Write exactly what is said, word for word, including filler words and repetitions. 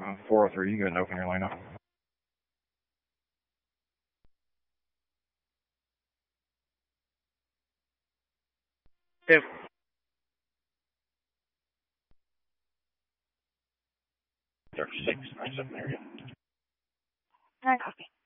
Uh, four oh three, you go ahead and open your lane up. Two. Six, nine, seven, area. Nine copy.